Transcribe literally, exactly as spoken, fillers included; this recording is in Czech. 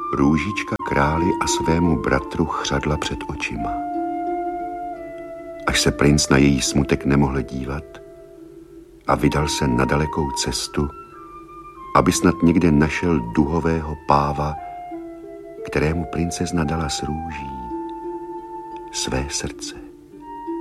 Růžička králi a svému bratru chřadla před očima. Až se princ na její smutek nemohl dívat a vydal se na dalekou cestu, aby snad někde našel duhového páva, kterému princezna dala s růží své srdce.